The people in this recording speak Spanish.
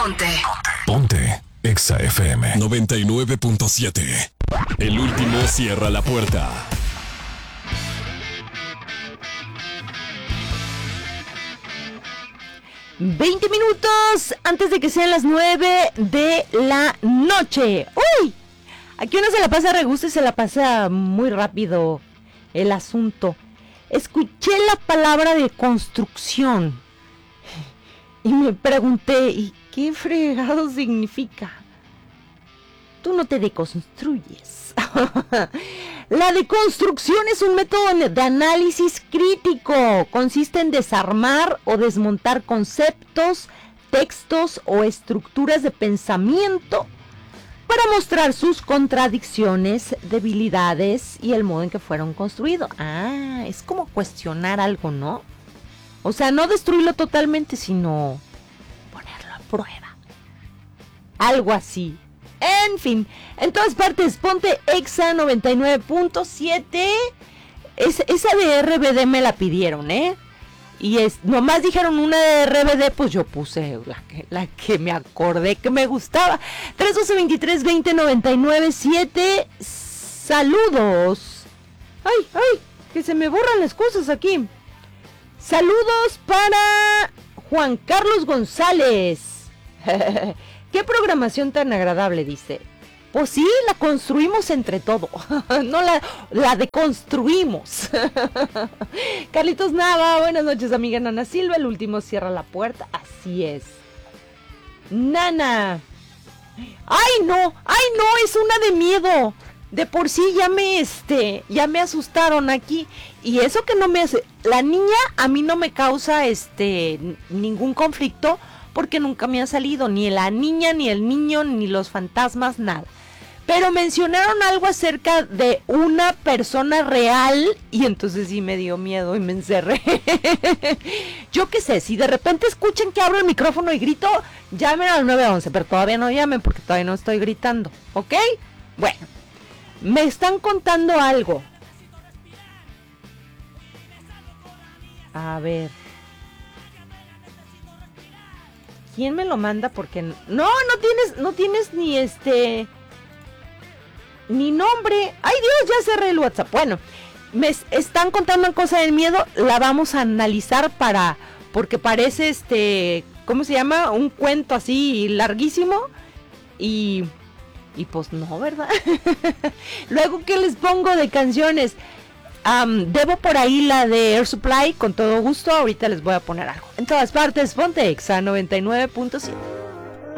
Ponte Exa FM 99.7. El último cierra la puerta. $20 antes de que sean las 9 de la noche. ¡Uy! Aquí uno se la pasa a regusto y se la pasa muy rápido el asunto. Escuché la palabra de construcción y me pregunté, ¿y qué fregado significa? Tú no te deconstruyes. La deconstrucción es un método de análisis crítico. Consiste en desarmar o desmontar conceptos, textos o estructuras de pensamiento para mostrar sus contradicciones, debilidades y el modo en que fueron construidos. Es como cuestionar algo, ¿no? O sea, no destruirlo totalmente, sino ponerlo a prueba. Algo así. En fin, en todas partes, ponte Exa 99.7. Esa de RBD me la pidieron, ¿eh? Y nomás dijeron una de RBD, pues yo puse la que me acordé que me gustaba. 312-23-20-99-7. Saludos. Ay, que se me borran las cosas aquí. Saludos para Juan Carlos González. Qué programación tan agradable, dice. Pues sí, la construimos entre todo. No la deconstruimos. Carlitos Nava, buenas noches, amiga Nana Silva. El último cierra la puerta. Así es. Nana. ¡Ay, no! Es una de miedo. De por sí ya me asustaron aquí. Y eso que no me hace. La niña a mí no me causa ningún conflicto. Porque nunca me ha salido ni la niña, ni el niño, ni los fantasmas, nada. Pero mencionaron algo acerca de una persona real y entonces sí me dio miedo y me encerré. Yo qué sé, si de repente escuchan que abro el micrófono y grito, llamen al 911, pero todavía no llamen porque todavía no estoy gritando, ¿ok? Bueno, me están contando algo. A ver. ¿Quién me lo manda? Porque no tienes ni nombre. Ay Dios, ya cerré el WhatsApp. Bueno, me están contando una cosa del miedo, la vamos a analizar porque parece ¿cómo se llama? Un cuento así larguísimo y pues no, ¿verdad? Luego, ¿qué les pongo de canciones? Debo por ahí la de Air Supply, con todo gusto. Ahorita les voy a poner algo. En todas partes, ponte Exa 99.7.